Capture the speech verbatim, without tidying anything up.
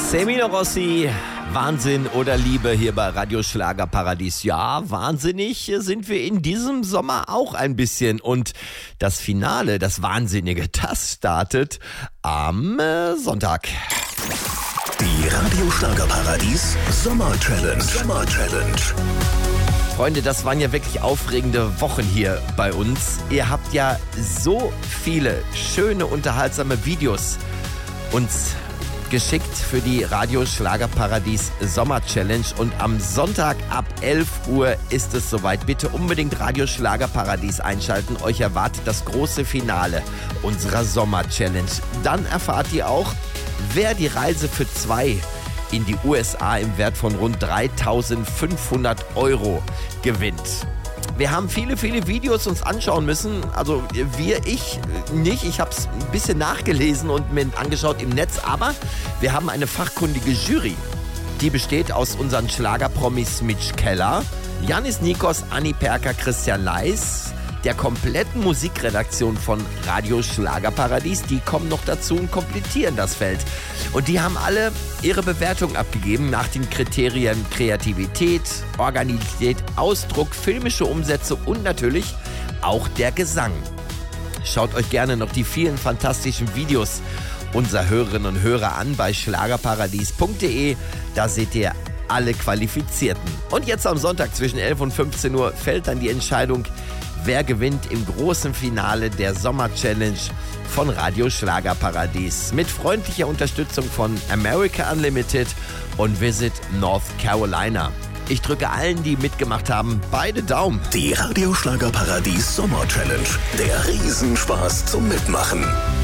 Semino Rossi, Wahnsinn oder Liebe hier bei Radio Schlagerparadies. Ja, wahnsinnig sind wir in diesem Sommer auch ein bisschen. Und das Finale, das Wahnsinnige, das startet am äh, Sonntag. Die Radio Schlagerparadies Sommer Challenge. Sommer Challenge. Freunde, das waren ja wirklich aufregende Wochen hier bei uns. Ihr habt ja so viele schöne, unterhaltsame Videos uns geschickt für die Radio Schlagerparadies Sommer Challenge. Und am Sonntag ab elf Uhr ist es soweit. Bitte unbedingt Radio Schlagerparadies einschalten. Euch erwartet das große Finale unserer Sommer Challenge. Dann erfahrt ihr auch, wer die Reise für zwei in die U S A im Wert von rund dreitausendfünfhundert Euro gewinnt. Wir haben viele, viele Videos uns anschauen müssen. Also wir, ich nicht. Ich habe es ein bisschen nachgelesen und mir angeschaut im Netz. Aber wir haben eine fachkundige Jury. Die besteht aus unseren Schlagerpromis Mitch Keller, Janis Nikos, Anni Perker, Christian Leis, der kompletten Musikredaktion von Radio Schlagerparadies. Die kommen noch dazu und komplettieren das Feld. Und die haben alle ihre Bewertung abgegeben nach den Kriterien Kreativität, Originalität, Ausdruck, filmische Umsetzung und natürlich auch der Gesang. Schaut euch gerne noch die vielen fantastischen Videos unserer Hörerinnen und Hörer an bei schlagerparadies punkt de. Da seht ihr alle Qualifizierten. Und jetzt am Sonntag zwischen elf und fünfzehn Uhr fällt dann die Entscheidung, wer gewinnt im großen Finale der Sommer Challenge von Radio Schlagerparadies. Mit freundlicher Unterstützung von America Unlimited und Visit North Carolina. Ich drücke allen, die mitgemacht haben, beide Daumen. Die Radio Schlagerparadies Sommer Challenge. Der Riesenspaß zum Mitmachen.